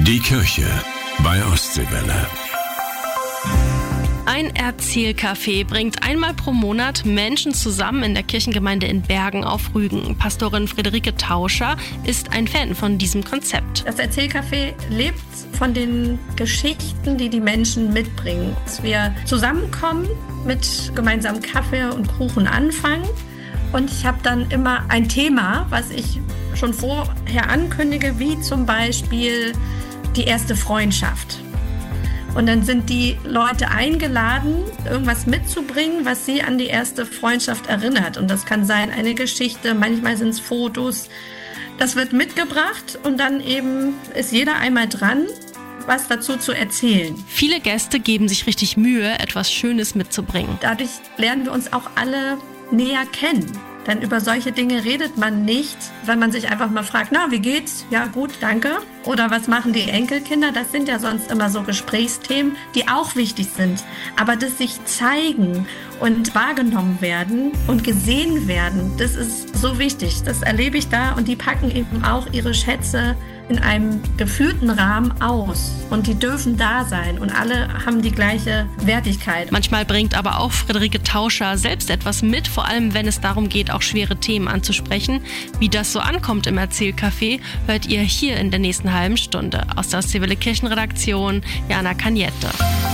Die Kirche bei Ostseewelle. Ein Erzählcafé bringt einmal pro Monat Menschen zusammen in der Kirchengemeinde in Bergen auf Rügen. Pastorin Friederike Tauscher ist ein Fan von diesem Konzept. Das Erzählcafé lebt von den Geschichten, die die Menschen mitbringen. Dass wir zusammenkommen, mit gemeinsamem Kaffee und Kuchen anfangen. Und ich habe dann immer ein Thema, was ich schon vorher ankündige, wie zum Beispiel die erste Freundschaft. Und dann sind die Leute eingeladen, irgendwas mitzubringen, was sie an die erste Freundschaft erinnert. Und das kann sein eine Geschichte, manchmal sind es Fotos. Das wird mitgebracht und dann eben ist jeder einmal dran, was dazu zu erzählen. Viele Gäste geben sich richtig Mühe, etwas Schönes mitzubringen. Dadurch lernen wir uns auch alle näher kennen. Denn über solche Dinge redet man nicht, wenn man sich einfach mal fragt, na, wie geht's? Ja, gut, danke. Oder was machen die Enkelkinder? Das sind ja sonst immer so Gesprächsthemen, die auch wichtig sind. Aber das sich zeigen und wahrgenommen werden und gesehen werden, das ist so wichtig. Das erlebe ich da und die packen eben auch ihre Schätze in einem geführten Rahmen aus. Und die dürfen da sein und alle haben die gleiche Wertigkeit. Manchmal bringt aber auch Friederike Tauscher selbst etwas mit, vor allem wenn es darum geht, auch schwere Themen anzusprechen. Wie das so ankommt im Erzählcafé, hört ihr hier in der nächsten halben Stunde. Aus der Ostseewelle Kirchenredaktion, Jana Cagnette.